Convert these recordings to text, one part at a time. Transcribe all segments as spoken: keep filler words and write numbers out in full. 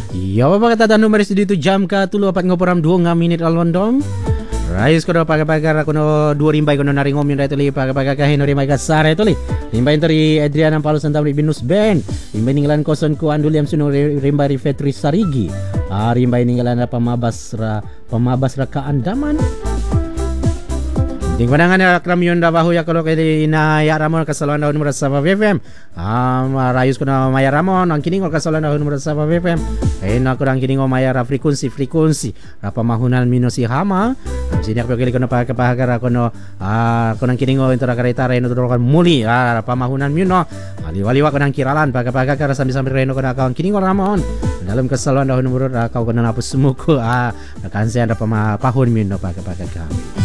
Ya apa kata dan number studio itu jam ka tulu apat ngoporam dua nga minit alondom. Rais kono paga-paga kono dua rimbai kono nari ngom yun tuli paga-paga kahin rimbai ka sare tuli. Rimbai tari Adriana Palu Santam Binus Ben. Rimbai ninggalan koson ku andul yang sunu rimbai Rifetri Sarigi. Ah rimbai ninggalan pamabas ra pamabas ra kaandaman. Ding pandangan ya kramion da bahu ya kalau kay ina ya ramon kasalan daun merasa sa F M. Um, rayus ko na maya ramon ang kining kasalan daun merasa sa F M. Eh na ko ang kining maya ra frequency frequency. Ra pamahunan mino si hama. Sini ako kili ko na pagkapahagar ako no ah ko nang kining intro kareta reno tudorokan muli ah pamahunan mino. Aliwaliwa ko nang kiralan pagkapahagar sambil-sambil reno ko na ang kining ramon. Dalam kasalan daun merut kau ko na napus sumuko ah kansen ra pamapahun mino pagkapahagar.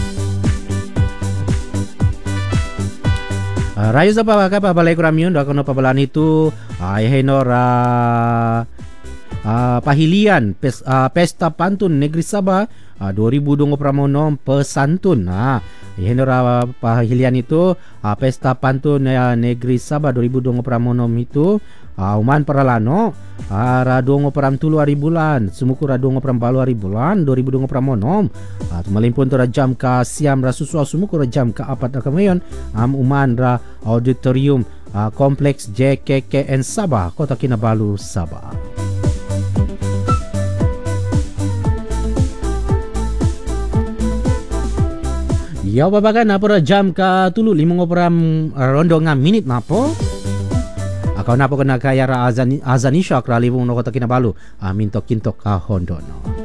Uh, Rayo sa pa ka pabalay ko ramyon ako no pabalaan itu ay uh, henor uh, uh, pahilian pes, uh, pesta pantun Negeri Sabah uh, dua ribu dua puluh enam pesantun ah uh, henor uh, pahilian itu uh, pesta pantun uh, Negeri Sabah dua ribu dua puluh enam itu uh, uman paralano uh, ra dua ngoperam tulu hari bulan sumuku ra dua ngoperam balu hari bulan dua ribu dua puluh enam uh, malimpun tu ra jam ka siam ra susu sumuku ra jam ka apat ra kamayon am um, uman ra auditorium uh, kompleks J K K N Sabah Kota Kinabalu Sabah. Ya babagan apa jam ka tulu lima ngoperam rondo nga minit napo. Akau napo kena kaya ra azan azanisha kra libung no Kota Kinabalu. Amin tok kintok ka hondono.